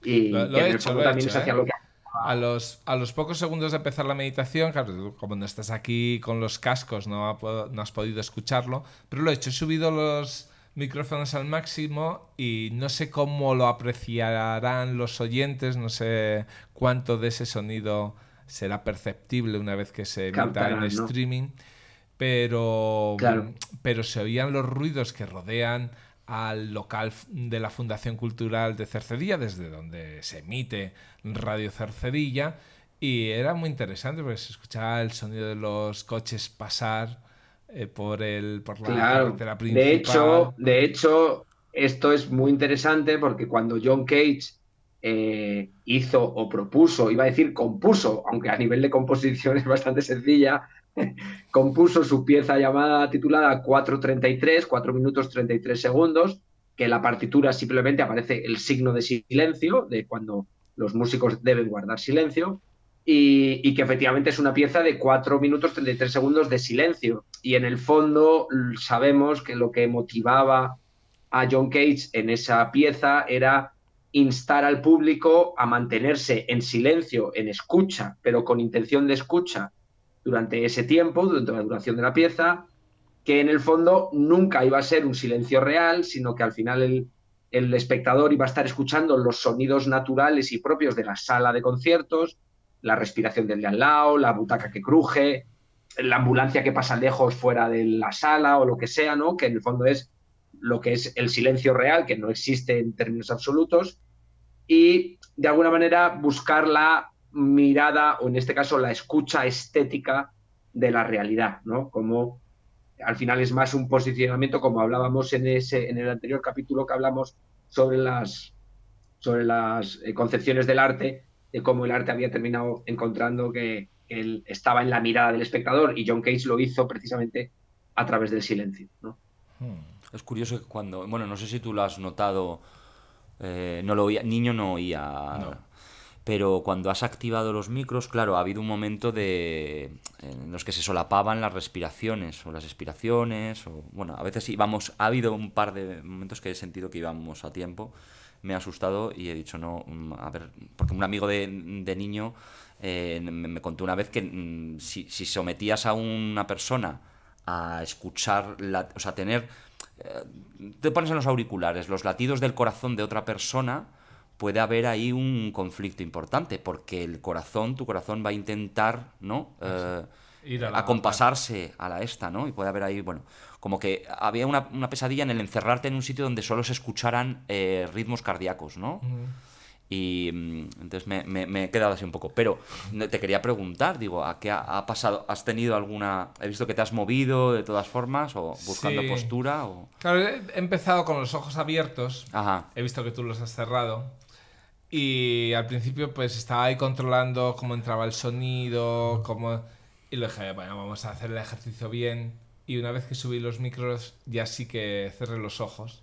y que en el fondo Lo he también hecho, nos hacía ¿eh? lo que... A los pocos segundos de empezar la meditación, claro, tú, como no estás aquí con los cascos, no has podido escucharlo, pero lo he hecho, he subido los micrófonos al máximo y no sé cómo lo apreciarán los oyentes, no sé cuánto de ese sonido será perceptible una vez que se emita en captarán, ¿no? streaming, pero, Claro, pero se oían los ruidos que rodean al local de la Fundación Cultural de Cercedilla, desde donde se emite Radio Cercedilla, y era muy interesante porque se escuchaba el sonido de los coches pasar por la claro. carretera principal. De hecho, esto es muy interesante porque cuando John Cage hizo o propuso, iba a decir compuso, aunque a nivel de composición es bastante sencilla, compuso su pieza llamada titulada 4:33, 4 minutos 33 segundos, que en la partitura simplemente aparece el signo de silencio, de cuando los músicos deben guardar silencio, y que efectivamente es una pieza de 4 minutos 33 segundos de silencio. Y en el fondo sabemos que lo que motivaba a John Cage en esa pieza era instar al público a mantenerse en silencio, en escucha, pero con intención de escucha durante ese tiempo, durante la duración de la pieza, que en el fondo nunca iba a ser un silencio real, sino que al final el espectador iba a estar escuchando los sonidos naturales y propios de la sala de conciertos, la respiración del de al lado, la butaca que cruje, la ambulancia que pasa lejos fuera de la sala o lo que sea, ¿no? Que en el fondo es lo que es el silencio real, que no existe en términos absolutos, y de alguna manera buscar la mirada, o en este caso la escucha estética de la realidad, ¿no? Como al final es más un posicionamiento, como hablábamos en el anterior capítulo que hablamos sobre sobre las concepciones del arte, de cómo el arte había terminado encontrando que él estaba en la mirada del espectador, y John Cage lo hizo precisamente a través del silencio, ¿no? Es curioso que cuando, bueno, no sé si tú lo has notado, no lo oía, niño no oía, No. pero cuando has activado los micros, claro, ha habido un momento en los que se solapaban las respiraciones o las expiraciones, o bueno, a veces íbamos, ha habido un par de momentos que he sentido que íbamos a tiempo, me ha asustado y he dicho no, a ver, porque un amigo de niño me contó una vez que si sometías a una persona a escuchar, o sea, tener, te pones en los auriculares los latidos del corazón de otra persona, puede haber ahí un conflicto importante, porque tu corazón va a intentar, ¿no? Ir a la par. Acompasarse a la esta, ¿no? Y puede haber ahí, bueno, como que había una pesadilla en el encerrarte en un sitio donde solo se escucharan ritmos cardíacos, ¿no? Y entonces me he quedado así un poco. Pero te quería preguntar, digo, ¿a qué ha pasado? ¿Has tenido alguna... He visto que te has movido de todas formas o buscando Sí. postura o... Claro, he empezado con los ojos abiertos. Ajá. He visto que tú los has cerrado. Y al principio pues estaba ahí controlando cómo entraba el sonido, cómo... Y lo dije, bueno, vamos a hacer el ejercicio bien. Y una vez que subí los micros, ya sí que cerré los ojos.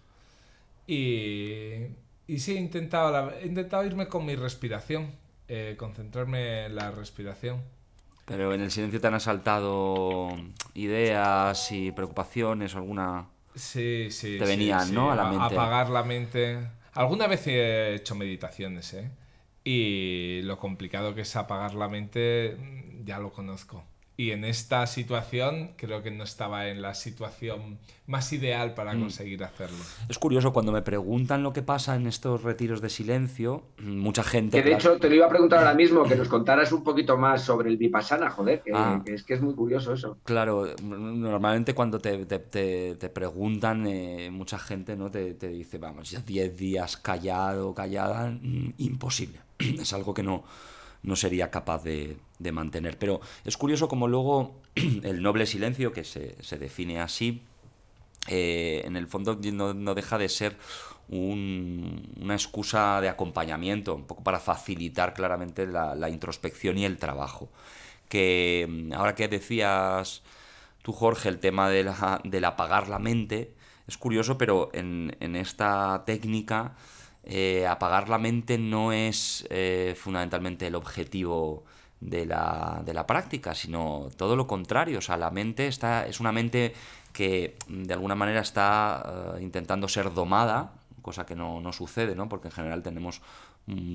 Y, y sí, he intentado irme con mi respiración, concentrarme en la respiración. Pero en el silencio te han asaltado ideas y preocupaciones o alguna... Sí, sí, Te sí, venían, sí. ¿no? A la mente. Apagar la mente. Alguna vez he hecho meditaciones, ¿eh? Y lo complicado que es apagar la mente, ya lo conozco. Y en esta situación creo que no estaba en la situación más ideal para Mm. conseguir hacerlo. Es curioso, cuando me preguntan lo que pasa en estos retiros de silencio, mucha gente, Que de claro... hecho te lo iba a preguntar ahora mismo, que nos contaras un poquito más sobre el Vipassana, joder, Ah, que es muy curioso eso. claro, normalmente cuando te preguntan, mucha gente, ¿no? Te dice, vamos, ya 10 días callado, callada, imposible. Es algo que no sería capaz de mantener. Pero es curioso como luego el noble silencio, que se define así, en el fondo no deja de ser una excusa de acompañamiento, un poco para facilitar claramente la introspección y el trabajo. Que ahora que decías tú, Jorge, el tema del apagar la mente, es curioso, pero en esta técnica apagar la mente no es fundamentalmente el objetivo de la práctica, sino todo lo contrario. O sea, la mente es una mente que de alguna manera está intentando ser domada, cosa que no sucede, ¿no? Porque en general tenemos